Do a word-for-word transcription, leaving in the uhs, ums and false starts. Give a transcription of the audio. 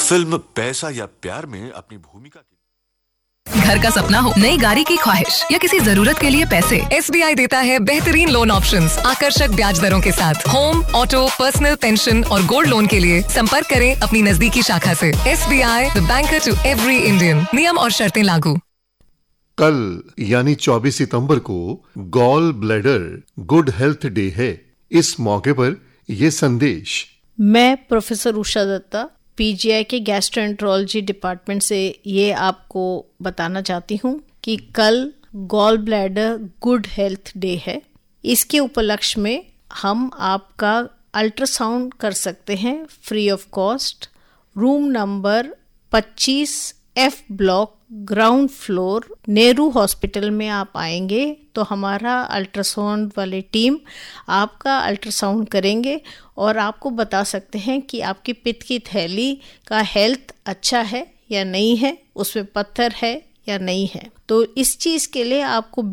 Film पैसा या प्यार में अपनी भूमिका की घर का सपना हो, नई गाड़ी की ख्वाहिश या किसी जरूरत के लिए पैसे, एस बी आई देता है बेहतरीन लोन ऑप्शंस, आकर्षक ब्याज दरों के साथ। होम, ऑटो, पर्सनल, पेंशन और गोल्ड लोन के लिए संपर्क करें अपनी नजदीकी शाखा से। S B I, the banker to every Indian. नियम और शर्तें लागू। कल यानी चौबीस सितंबर को gall bladder good health day है। इस मौके पर ये संदेश। मैं professor Usha Dutta P G आई के गैस्ट्रोएंटरोलॉजी डिपार्टमेंट से ये आपको बताना चाहती हूँ कि कल gall bladder good health day है। इसके उपलक्ष्य में हम आपका अल्ट्रासाउंड कर सकते हैं free of cost. Room number पच्चीस F block ground floor Nehru hospital में आप आएंगे तो हमारा अल्ट्रासाउंड वाली टीम आपका अल्ट्रासाउंड करेंगे और आपको बता सकते हैं कि आपकी पित्त की थैली का हेल्थ अच्छा है या नहीं है, उसमें पत्थर है या नहीं है। तो इस चीज़ के लिए आपको